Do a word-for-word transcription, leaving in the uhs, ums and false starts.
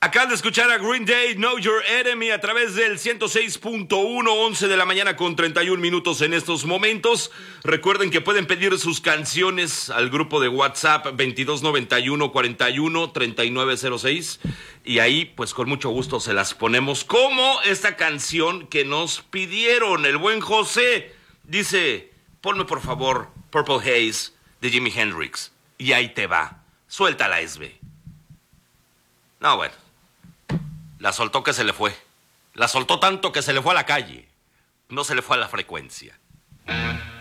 Acaban de escuchar a Green Day, Know Your Enemy, a través del ciento seis punto uno, once de la mañana con treinta y un minutos en estos momentos. Recuerden que pueden pedir sus canciones al grupo de WhatsApp veintidós noventa y uno, cuarenta y uno, treinta y nueve cero seis. Y ahí, pues con mucho gusto se las ponemos. Como esta canción que nos pidieron. El buen José dice, ponme por favor Purple Haze de Jimi Hendrix. Y ahí te va. Suéltala, Esbe. No, bueno. La soltó que se le fue. La soltó tanto que se le fue a la calle. No se le fue a la frecuencia.